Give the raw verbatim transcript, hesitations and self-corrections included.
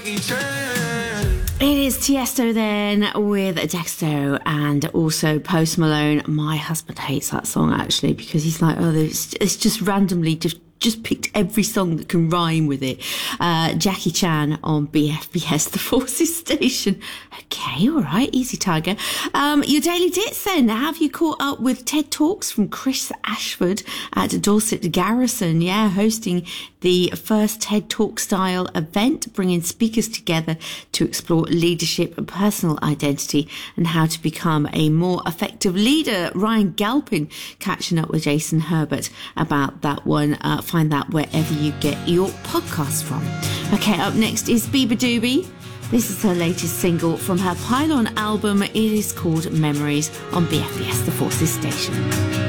It is Tiesto then with Dexter and also Post Malone. My husband hates that song actually because he's like, oh, it's, it's just randomly just just picked every song that can rhyme with it. Uh, Jackie Chan on B F B S, the Forces Station. Okay, all right, easy tiger. Um, your Daily Dits then. Have you caught up with TED Talks from Chris Ashford at Dorset Garrison? Yeah, hosting the first TED Talk style event, bringing speakers together to explore leadership and personal identity and how to become a more effective leader. Ryan Galpin catching up with Jason Herbert about that one. Uh, find that wherever you get your podcasts from. Okay, up next is Bieber Doobie. This is her latest single from her Pylon album. It is called Memories on B F B S, the Forces Station.